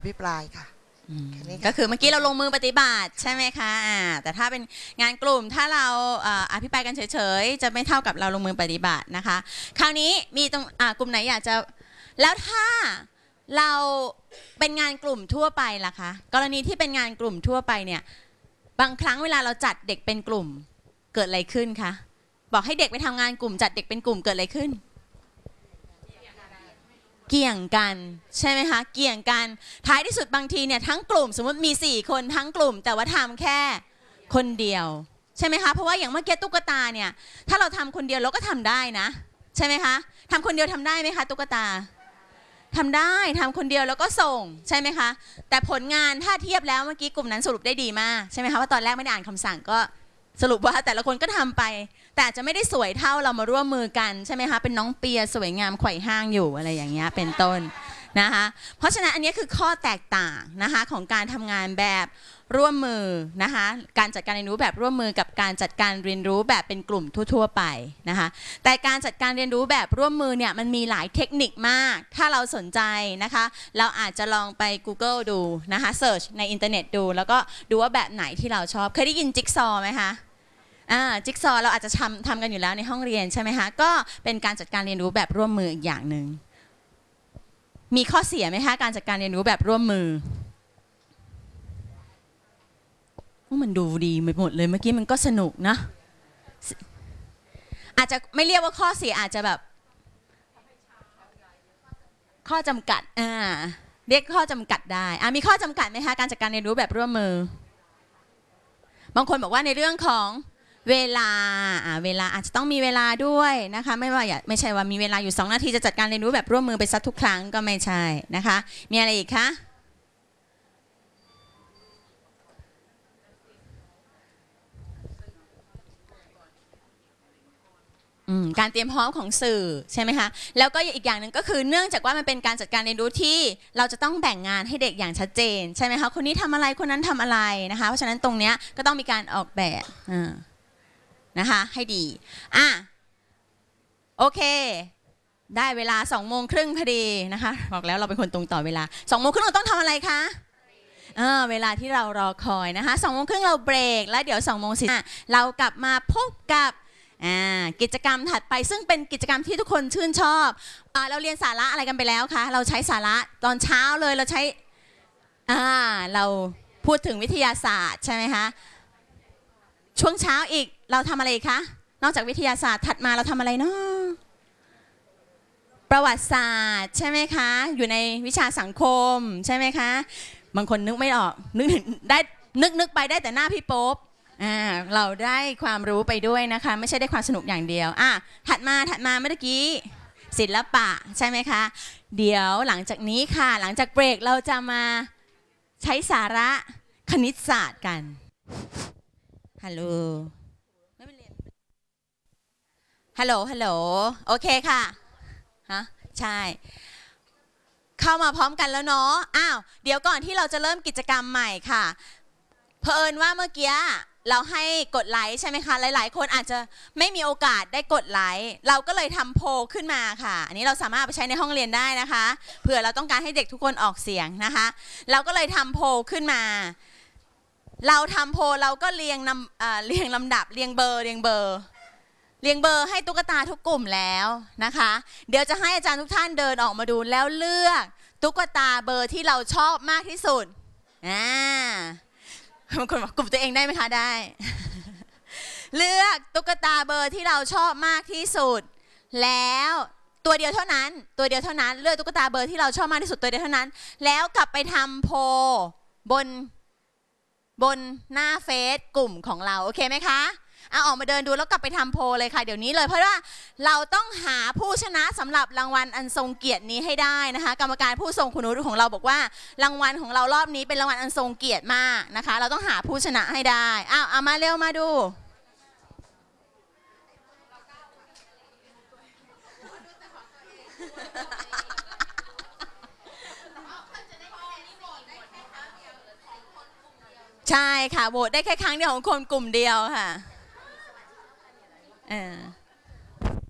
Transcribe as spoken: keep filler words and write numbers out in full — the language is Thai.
วิปรายค่ะก็คือเมื่อกี้เราลงมือปฏิบัติใช่ไหมคะอ่าแต่ถ้าเป็นงานกลุ่มถ้าเราอภิปรายกันเฉยๆจะไม่เท่ากับเราลงมือปฏิบัตินะคะคราวนี้มีตรงกลุ่มไหนอยากจะแล้วถ้าเราเป็นงานกลุ่มทั่วไปล่ะคะกรณีที่เป็นงานกลุ่มทั่วไปเนี่ยบางครั้งเวลาเราจัดเด็กเป็นกลุ่มเกิดอะไรขึ้นคะบอกให้เด็กไปทำงานกลุ่มจัดเด็กเป็นกลุ่มเกิดอะไรขึ้นเกี่ยงกันใช่ไหมคะเกี่ยงกันท้ายที่สุดบางทีเนี่ยทั้งกลุ่มสมมติมีสี่คนทั้งกลุ่มแต่ว่าทำแค่คนเดียวใช่ไหมคะเพราะว่าอย่างเมื่อกี้ตุ๊กตาเนี่ยถ้าเราทำคนเดียวเราก็ทำได้นะใช่ไหมคะทำคนเดียวทำได้ไหมคะตุ๊กตาทำได้ทำคนเดียวแล้วก็ส่งใช่ไหมคะแต่ผลงานถ้าเทียบแล้วเมื่อกี้กลุ่มนั้นสรุปได้ดีมากใช่ไหมคะว่าตอนแรกไม่ได้อ่านคำสั่งก็สรุปว่าแต่ละคนก็ทำไปแต่อาจจะไม่ได้สวยเท่าเรามาร่วมมือกันใช่ไหมคะเป็นน้องเปียสวยงามไขว่ห้างอยู่อะไรอย่างเงี้ยเป็นต้นนะคะเพราะฉะนั้นอันนี้คือข้อแตกต่างนะคะของการทำงานแบบร่วมมือนะคะการจัดการเรียนรู้แบบร่วมมือกับการจัดการเรียนรู้แบบเป็นกลุ่มทั่วๆไปนะคะแต่การจัดการเรียนรู้แบบร่วมมือเนี่ยมันมีหลายเทคนิคมากถ้าเราสนใจนะคะเราอาจจะลองไป Google ดูนะคะเสิร์ชในอินเทอร์เน็ตดูแล้วก็ดูว่าแบบไหนที่เราชอบเคยได้ยินจิ๊กซอว์ไหมคะอ่าจิ๊กซอว์เราอาจจะทำทำกันอยู่แล้วในห้องเรียนใช่ไหมคะก็เป็นการจัดการเรียนรู้แบบร่วมมืออีกอย่างหนึ่งมีข้อเสียไหมคะการจัดการเรียนรู้แบบร่วมมือมันดูดีไปหมดเลยเมื่อกี้มันก็สนุกนะอาจจะไม่เรียกว่าข้อเสียอาจจะแบบข้อจำกัดอ่าเรียกข้อจำกัดได้อ่ามีข้อจำกัดไหมคะการจัดการเรียนรู้แบบร่วมมือบางคนบอกว่าในเรื่องของเวลาอ่าเวลาอาจจะต้องมีเวลาด้วยนะคะไม่ว่าอย่าไม่ใช่ว่ามีเวลาอยู่สองนาทีจะจัดการเรียนรู้แบบร่วมมือไปซัดทุกครั้งก็ไม่ใช่นะคะมีอะไรอีกคะการเตรียมพร้อมของสื่อใช่ไหมคะแล้วก็อีกอย่างหนึ่งก็คือเนื่องจากว่ามันเป็นการจัดการเรียนรู้ที่เราจะต้องแบ่งงานให้เด็กอย่างชัดเจนใช่ไหมคะคนนี้ทำอะไรคนนั้นทำอะไรนะคะเพราะฉะนั้นตรงนี้ก็ต้องมีการออกแบบนะคะให้ดีอ่ะโอเคได้เวลาสองโมงครึ่งพอดีนะคะบอกแล้วเราเป็นคนตรงต่อเวลาสองโมงครึ่งเราต้องทำอะไรคะเออเวลาที่เรารอคอยนะคะสองโมงครึ่งเราเบรกแล้วเดี๋ยวสองโมงสิเรากลับมาพบกับกิจกรรมถัดไปซึ่งเป็นกิจกรรมที่ทุกคนชื่นชอบอ่าเราเรียนสาระอะไรกันไปแล้วคะเราใช้สาระตอนเช้าเลยเราใช้อ่าเราพูดถึงวิทยาศาสตร์ใช่ไหมคะช่วงเช้าอีกเราทำอะไรคะนอกจากวิทยาศาสตร์ถัดมาเราทำอะไรเนาะประวัติศาสตร์ใช่ไหมคะอยู่ในวิชาสังคมใช่ไหมคะบางคนนึกไม่ออกนึกได้นึกนึกไปได้แต่หน้าพี่โป๊ปอ่าเราได้ความรู้ไปด้วยนะคะไม่ใช่ได้ความสนุกอย่างเดียวอ่ะถัดมาถัดมาเมื่อกี้ศิลปะใช่ไหมคะเดี๋ยวหลังจากนี้ค่ะหลังจากเบรกเราจะมาใช้สาระคณิตศาสตร์กันฮัลโหลฮัลโหลฮัลโหลโอเคค่ะฮะใช่เข้ามาพร้อมกันแล้วเนาะอ้าวเดี๋ยวก่อนที่เราจะเริ่มกิจกรรมใหม่ค่ะเผอิญว่าเมื่อกี้เราให้กดไลค์ใช่ไหมคะหลายๆคนอาจจะไม่มีโอกาสได้กดไลค์เราก็เลยทำโพลขึ้นมาค่ะอันนี้เราสามารถเอาไปใช้ในห้องเรียนได้นะคะเผื่อเราต้องการให้เด็กทุกคนออกเสียงนะคะเราก็เลยทำโพลขึ้นมาเราทำโพลเราก็เรียงนำเรียงลำดับเรียงเบอร์เรียงเบอร์เรียงเบอร์ให้ตุ๊กตาทุกกลุ่มแล้วนะคะเดี๋ยวจะให้อาจารย์ทุกท่านเดินออกมาดูแล้วเลือกตุ๊กตาเบอร์ที่เราชอบมากที่สุดอ่าบางคนบอกกลุ่มตัวเองได้ไหมคะได้เลือกตุ๊กตาเบอร์ที่เราชอบมากที่สุดแล้วตัวเดียวเท่านั้นตัวเดียวเท่านั้นเลือกตุ๊กตาเบอร์ที่เราชอบมากที่สุดตัวเดียวเท่านั้นแล้วกลับไปทำโพลบนบนหน้าเฟซกลุ่มของเราโอเคไหมคะเอาออกมาเดินดูแล้วกลับไปทำโพลเลยค่ะเดี๋ยวนี้เลยเพราะว่าเราต้องหาผู้ชนะสำหรับรางวัลอันทรงเกียรตินี้ให้ได้นะคะกรรมการผู้ทรงคุณวุฒิของเราบอกว่ารางวัลของเรารอบนี้เป็นรางวัลอันทรงเกียรติมากนะคะเราต้องหาผู้ชนะให้ได้อ้าวเอามาเร็วมาดูใช่ค่ะโหวตได้แค่ครั้งเดียวของคนกลุ่มเดียวค่ะเออ